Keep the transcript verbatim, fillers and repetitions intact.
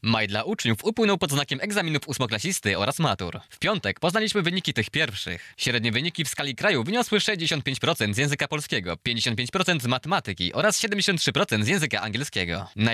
Maj dla uczniów upłynął pod znakiem egzaminów ósmoklasisty oraz matur. W piątek poznaliśmy wyniki tych pierwszych. Średnie wyniki w skali kraju wyniosły sześćdziesiąt pięć procent z języka polskiego, pięćdziesiąt pięć procent z matematyki oraz siedemdziesiąt trzy procent z języka angielskiego.